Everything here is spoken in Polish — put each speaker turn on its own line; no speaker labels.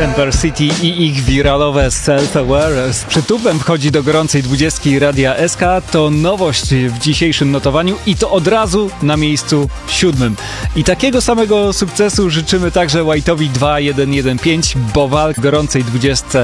Chamber City i ich wiralowe Self-Aware z przytupem wchodzi do gorącej 20 Radia SK. To nowość w dzisiejszym notowaniu i to od razu na miejscu 7. I takiego samego sukcesu życzymy także White'owi 2115, bo walk w gorącej 20